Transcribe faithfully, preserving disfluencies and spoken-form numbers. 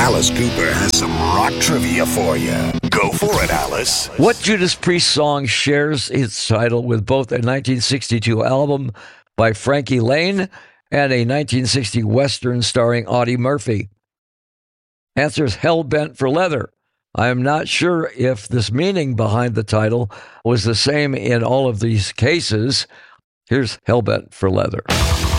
Alice Cooper has some rock trivia for you. Go for it, Alice. What Judas Priest song shares its title with both a nineteen sixty-two album by Frankie Laine and a nineteen sixty Western starring Audie Murphy? Answer is Hell-Bent for Leather. I am not sure if this meaning behind the title was the same in all of these cases. Here's Hell-Bent for Leather.